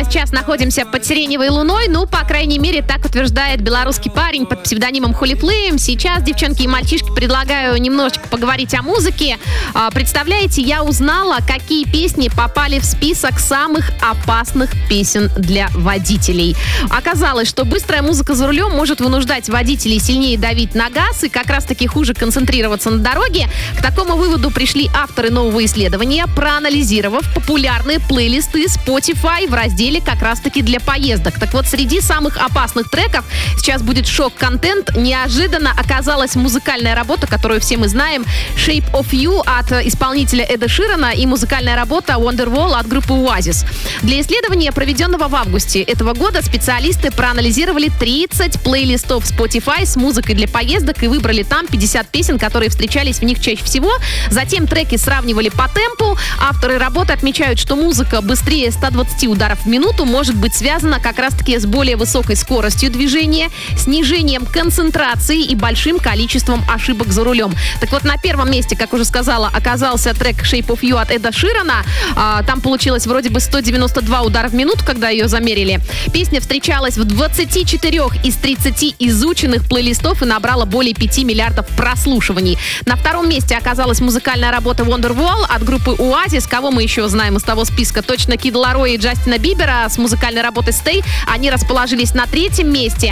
сейчас находимся под сиреневой луной, по крайней мере, так утверждает белорусский парень под псевдонимом Холиплеем. Сейчас, девчонки и мальчишки, предлагаю немножечко поговорить о музыке. Представляете, я узнала, какие песни попали в список самых опасных песен для водителей. Оказалось, что быстрая музыка за рулем может вынуждать водителей сильнее давить на газ и как раз-таки хуже концентрироваться на дороге. К такому выводу пришли авторы нового исследования, проанализировав популярные плейлисты Spotify в разделе как раз-таки для поездок. Так вот, среди самых опасных треков сейчас будет шок-контент. Неожиданно оказалась музыкальная работа, которую все мы знаем, Shape of You от исполнителя Эда Ширана и музыкальная работа Wonderwall от группы Oasis. Для исследования, проведенного в августе этого года, специалисты проанализировали 30 плейлистов Spotify с музыкой для поездок и выбрали там 50 песен, которые встречались в них чаще всего. Затем треки сравнивали по темпу. Авторы работы отмечают, что музыка быстрее 120 ударов в минуту может быть связана как раз-таки с более высокой скоростью движения, снижением концентрации и большим количеством ошибок за рулем. Так вот, на первом месте, как уже сказала, оказался трек Shape of You от Эда Ширана. Там получилось вроде бы 192 удара в минуту, когда ее замерили. Песня встречалась в 24 из 30 изученных плейлистов и набрала более 5 миллиардов прослушиваний. На втором месте оказалась музыкальная работа Wonderwall от группы Oasis. Кого мы еще знаем из того списка? Точно Кида Лароя и Джастина Бибера с музыкальной работой Stay. Они расположились на третьем месте.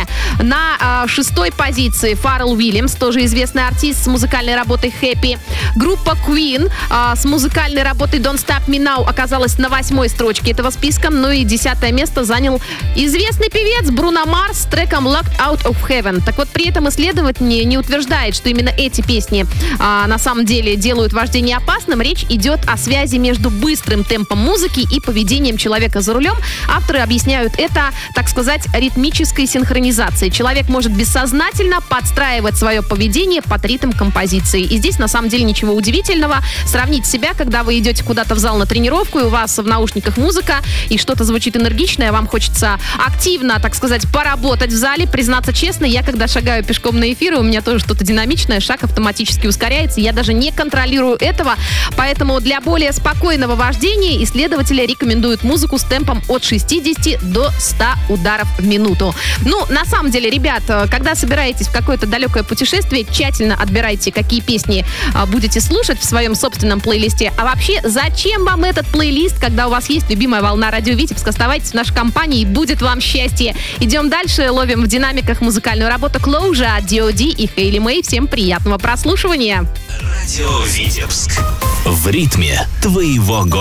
На шестой позиции Фаррелл Уильямс, тоже известный артист с музыкальной работой Happy. Группа Queen с музыкальной работой Don't Stop Me Now оказалась на 8-й строчке этого списка. Ну и 10-е место занял известный певец Бруно Марс с треком Locked Out of Heaven. Так вот, при этом исследователь не утверждает, что именно эти песни на самом деле делают вождение опасным. Речь идет о связи между быстрым темпом музыки и поведением человека за рулем. Авторы объясняют это, так сказать, ритмической синхронизацией. Человек может бессознательно подстраивать свое поведение под ритм композиции. И здесь на самом деле ничего удивительного. Сравнить себя, когда вы идете куда-то в зал на тренировку, и у вас в наушниках музыка, и что-то звучит энергичное, вам хочется активно, так сказать, поработать в зале. Признаться честно, я когда шагаю пешком на эфиры, у меня тоже что-то динамичное, шаг автоматически ускоряется, я даже не контролирую этого, поэтому для более спокойного вождения исследователи рекомендуют музыку с темпом от 60 до 100 ударов в минуту. На самом деле, ребят, когда собираетесь в какое-то далекое путешествие, тщательно отбирайте, какие песни будете слушать в своем собственном плейлисте. А вообще, зачем вам этот плейлист, когда у вас есть любимая волна радио Витебск? Оставайтесь в нашей компании, и будет вам счастье. Идем дальше, ловим в динамиках музыкальную работу Closure от D.O.D. и Хейли Мэй. Всем приятного прослушивания. Радио Витебск. В ритме твоего города.